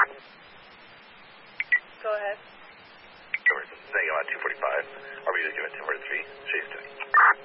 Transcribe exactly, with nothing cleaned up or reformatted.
Go ahead. Saying about two forty-five. Are we just giving two forty-three? Chase to me.